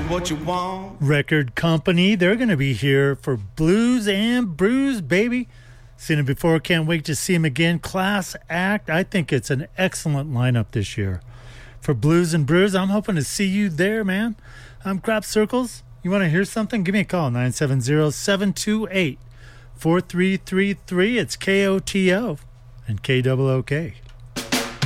what you want. Record Company. They're going to be here for Blues and Brews, baby. Seen him before. Can't wait to see him again. Class act. I think it's an excellent lineup this year. For Blues and Brews, I'm hoping to see you there, man. I'm Crop Circles. You want to hear something? Give me a call, 970-728-4333. It's KOTO and KOOK.